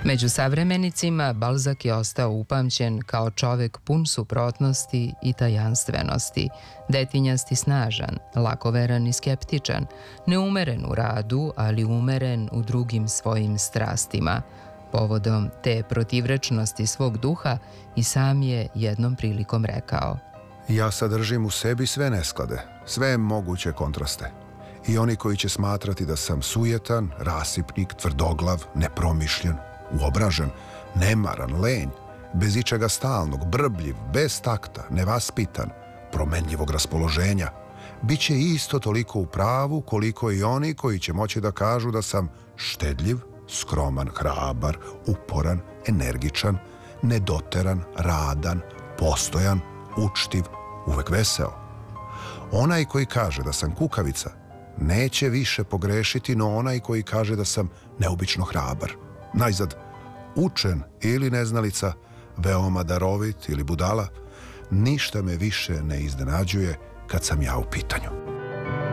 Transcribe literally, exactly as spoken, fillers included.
Među savremenicima Balzac je ostao upamćen kao čovek pun suprotnosti i tajanstvenosti, detinjast i snažan, lakoveran i skeptičan, neumeren u radu, ali umeren u drugim svojim strastima. Povodom te protivrečnosti svog duha i sam je jednom prilikom rekao: Ja sadržim u sebi sve nesklade, sve moguće kontraste. I oni koji će smatrati da sam sujetan, rasipnik, tvrdoglav, nepromišljen, uobražen, nemaran, lenj, bez ičega stalnog, brbljiv, bez takta, nevaspitan, promenljivog raspoloženja, bit će isto toliko u pravu koliko i oni koji će moći da kažu da sam štedljiv, skroman, hrabar, uporan, energičan, nedoteran, radan, postojan, učtiv, uvek veseo. Onaj koji kaže da sam kukavica neće više pogrešiti no onaj koji kaže da sam neobično hrabar. Najzad, učen ili neznalica, veoma darovit ili budala, ništa me više ne iznenađuje kad sam ja u pitanju.